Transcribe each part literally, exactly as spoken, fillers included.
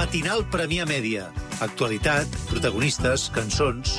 Matinal Premià Mèdia. Actualitat, protagonistes, cançons...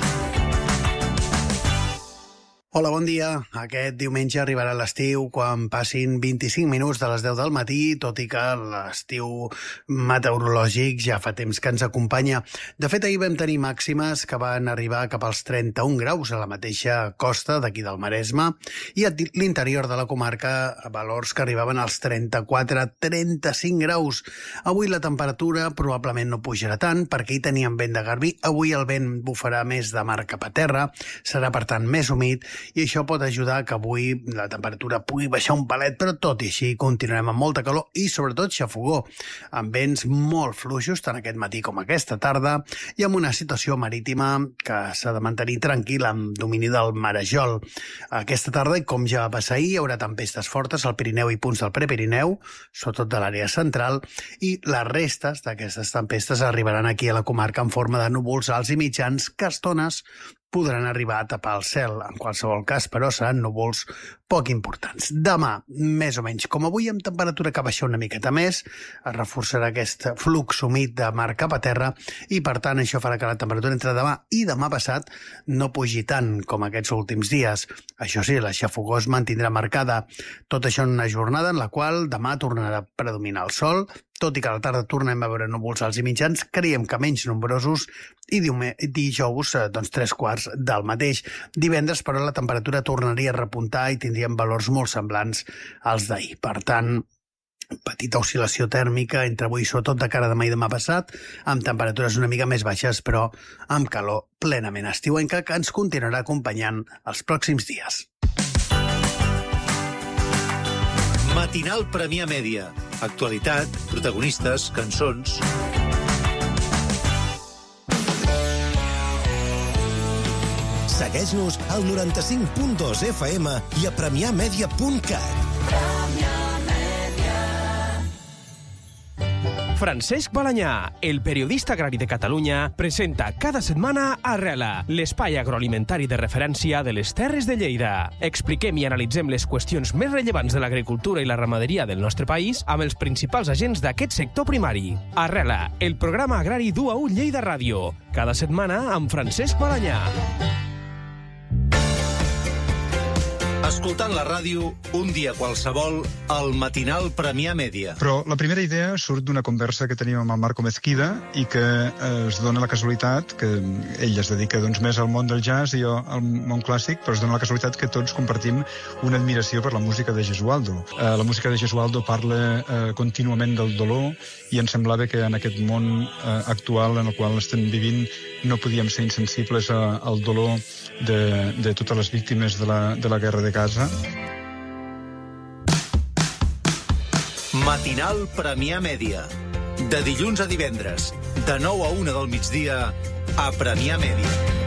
Hola, bon dia. Aquest diumenge arribarà l'estiu quan passin vint-i-cinc minuts de les deu del matí, tot i que l'estiu meteorològic ja fa temps que ens acompanya. De fet, ahir vam tenir màximes que van arribar cap als trenta-un graus a la mateixa costa d'aquí del Maresme i a l'interior de la comarca valors que arribaven als trenta-quatre a trenta-cinc graus. Avui la temperatura probablement no pujarà tant perquè hi teníem vent de garbí. Avui el vent bufarà més de mar cap a terra, serà per tant més humit i això pot ajudar que avui la temperatura pugui baixar un palet, però tot i així continuarem amb molta calor i sobretot xafogó, amb vents molt fluixos tant aquest matí com aquesta tarda i amb una situació marítima que s'ha de mantenir tranquil·la amb domini del marejol. Aquesta tarda, com ja va passar ahir, hi haurà tempestes fortes al Pirineu i punts del Prepirineu, sobretot de l'àrea central, i les restes d'aquestes tempestes arribaran aquí a la comarca en forma de núvols alts i mitjans que a estones podran arribar a tapar el cel. En qualsevol cas, però, seran núvols poc importants. Demà, més o menys com avui, amb temperatura que baixa una miqueta més, es reforçarà aquest flux humit de mar cap a terra i, per tant, això farà que la temperatura entre demà i demà passat no pugi tant com aquests últims dies. Això sí, la xafogó es mantindrà marcada. Tot això en una jornada en la qual demà tornarà a predominar el sol, tot i que a la tarda tornem a veure núvols alts i mitjans, creiem que menys nombrosos, i dijous, doncs, tres quarts del mateix. Divendres, però, la temperatura tornaria a repuntar i tindríem valors molt semblants als d'ahir. Per tant, petita oscil·lació tèrmica entre avui, sobretot de cara a demà i demà passat, amb temperatures una mica més baixes, però amb calor plenament estiuenca que ens continuarà acompanyant els pròxims dies. Matinal Premià Mèdia. Actualitat, protagonistes, cançons... Segueix-nos al noranta-cinc punt dos F M i a premiamedia punt cat. Francesc Balanyà, el periodista agrari de Catalunya, presenta cada setmana Arrela, l'espai agroalimentari de referència de les Terres de Lleida. Expliquem i analitzem les qüestions més rellevants de l'agricultura i la ramaderia del nostre país amb els principals agents d'aquest sector primari. Arrela, el programa agrari d'u a u Lleida Ràdio. Cada setmana amb Francesc Balanyà. Escoltant la ràdio, un dia qualsevol, al Matinal Premià Mèdia. Però la primera idea surt d'una conversa que teníem amb el Marco Mezquida i que es dona la casualitat que ell es dedica doncs, més al món del jazz i jo al món clàssic, però es dona la casualitat que tots compartim una admiració per la música de Gesualdo. Eh, la música de Gesualdo parla eh, contínuament del dolor i ens semblava que en aquest món eh, actual en el qual estem vivint no podíem ser insensibles a, al dolor de, de totes les víctimes de la, de la guerra de Gaza. Matinal Premià Mèdia. De dilluns a divendres, de nou a una del migdia, a Premià Mèdia.